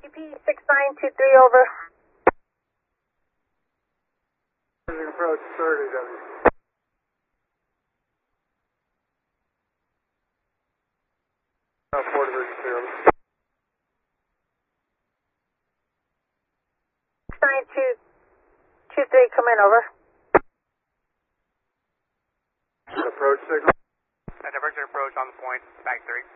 6923 over. Approach 30W. Port Division 0. 9223, come in, over. Approach signal. Divergent approach on the point, back 3.